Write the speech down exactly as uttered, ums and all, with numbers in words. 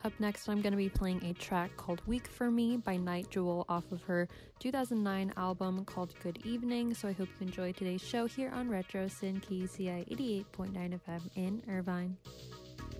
Up next, I'm going to be playing a track called Weak for Me by Night Jewel off of her two thousand nine album called Good Evening. So I hope you enjoy today's show here on Retro Sin K U C I eighty-eight point nine F M in Irvine.